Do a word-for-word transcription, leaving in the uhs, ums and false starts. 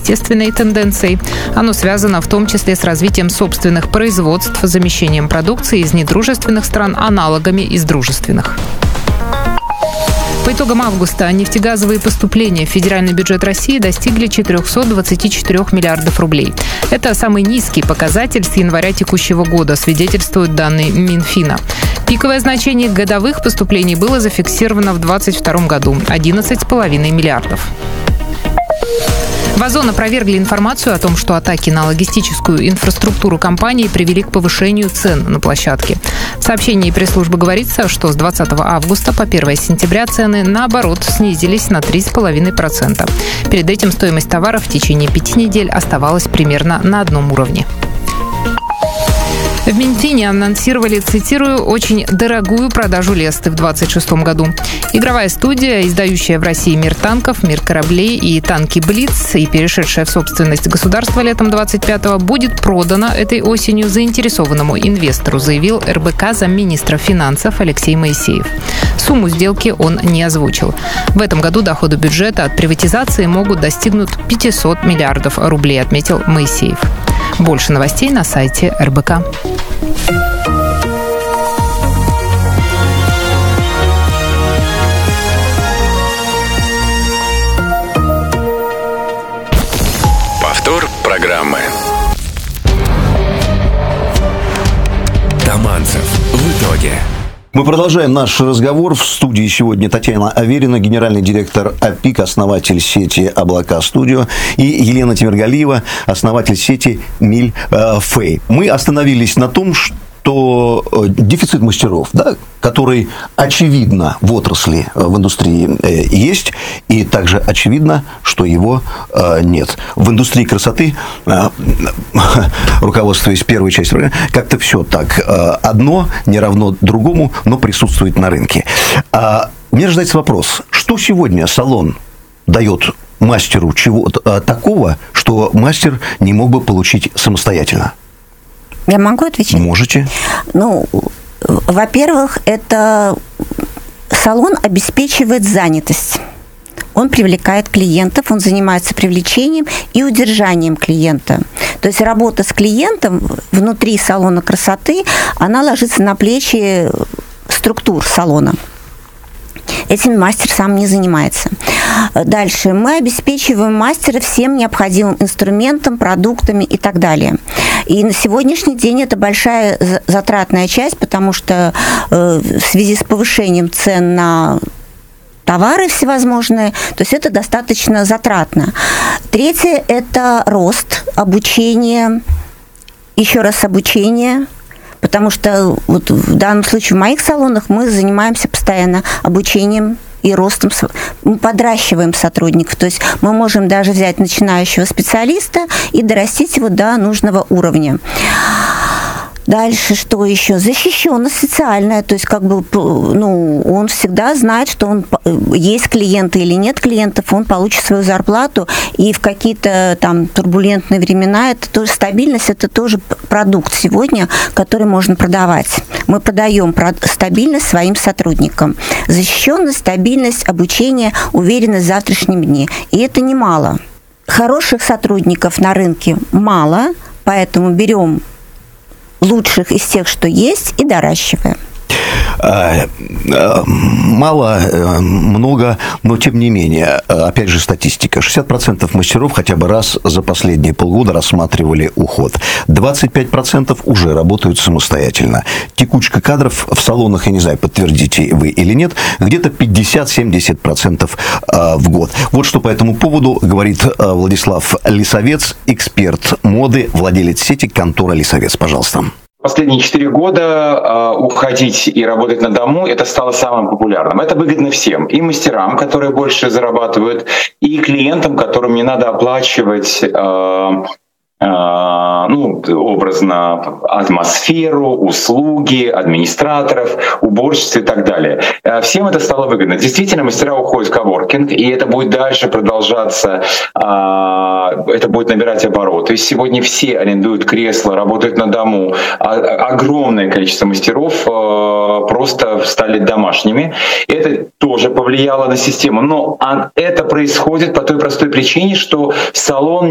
естественной тенденцией. Оно связано в том числе с развитием собственных производств, замещением продукции из недружественных стран аналогами из дружественных. По итогам августа нефтегазовые поступления в федеральный бюджет России достигли четыреста двадцать четыре миллиардов рублей. Это самый низкий показатель с января текущего года, свидетельствуют данные Минфина. Пиковое значение годовых поступлений было зафиксировано в две тысячи двадцать втором году – одиннадцать целых пять десятых миллиардов. В Озон опровергли информацию о том, что атаки на логистическую инфраструктуру компании привели к повышению цен на площадке. В сообщении пресс-службы говорится, что с двадцатого августа по первое сентября цены, наоборот, снизились на три целых пять десятых процента. Перед этим стоимость товаров в течение пяти недель оставалась примерно на одном уровне. В Минфине анонсировали, цитирую, «очень дорогую продажу Лесты» в двадцать шестом году. Игровая студия, издающая в России «Мир танков», «Мир кораблей» и «Танки Блиц» и перешедшая в собственность государства летом двадцать пятого, будет продана этой осенью заинтересованному инвестору, заявил эр бэ ка замминистра финансов Алексей Моисеев. Сумму сделки он не озвучил. В этом году доходы бюджета от приватизации могут достигнуть пятьсот миллиардов рублей, отметил Моисеев. Больше новостей на сайте эр бэ ка. Повтор программы. Таманцев. В итоге. Мы продолжаем наш разговор. В студии сегодня Татьяна Аверина, генеральный директор ОПИК, основатель сети «Облака Студио», и Елена Тимиргалиева, основатель сети «Мильфей». Мы остановились на том, что то дефицит мастеров, да, который очевидно в отрасли, в индустрии есть, и также очевидно, что его нет. В индустрии красоты, руководствуясь первой частью, как-то все так. Одно не равно другому, но присутствует на рынке. Мне рождается вопрос, что сегодня салон дает мастеру чего-то такого, что мастер не мог бы получить самостоятельно? Я могу отвечать? Можете. Ну, во-первых, это салон обеспечивает занятость. Он привлекает клиентов, он занимается привлечением и удержанием клиента. То есть работа с клиентом внутри салона красоты, она ложится на плечи структур салона. Этим мастер сам не занимается. Дальше. Мы обеспечиваем мастера всем необходимым инструментом, продуктами и так далее. И на сегодняшний день это большая затратная часть, потому что э, в связи с повышением цен на товары всевозможные, то есть это достаточно затратно. Третье – это рост, обучение, еще раз обучение. Потому что вот в данном случае в моих салонах мы занимаемся постоянно обучением и ростом, мы подращиваем сотрудников. То есть мы можем даже взять начинающего специалиста и дорастить его до нужного уровня. Дальше что еще? Защищенность социальная, то есть как бы, ну, он всегда знает, что он есть клиенты или нет клиентов, он получит свою зарплату, и в какие-то там турбулентные времена это тоже стабильность, это тоже продукт сегодня, который можно продавать. Мы продаем стабильность своим сотрудникам. Защищенность, стабильность, обучение, уверенность в завтрашнем дне. И это немало. Хороших сотрудников на рынке мало, поэтому берем лучших из тех, что есть, и доращиваем. Мало, много, но тем не менее, опять же статистика. шестьдесят процентов мастеров хотя бы раз за последние полгода рассматривали уход. двадцать пять процентов уже работают самостоятельно. Текучка кадров в салонах, я не знаю, подтвердите вы или нет, где-то пятьдесят-семьдесят процентов в год. Вот что по этому поводу говорит Владислав Лисовец, эксперт моды, владелец сети «Контора Лисовец». Пожалуйста. Последние четыре года э, уходить и работать на дому, это стало самым популярным. Это выгодно всем. И мастерам, которые больше зарабатывают, и клиентам, которым не надо оплачивать э, э, ну, образно атмосферу, услуги, администраторов, уборщиц и так далее. Э, всем это стало выгодно. Действительно, мастера уходят в коворкинг, и это будет дальше продолжаться, э, это будет набирать обороты. Сегодня все арендуют кресла, работают на дому. Огромное количество мастеров просто стали домашними. Это тоже повлияло на систему. Но это происходит по той простой причине, что салон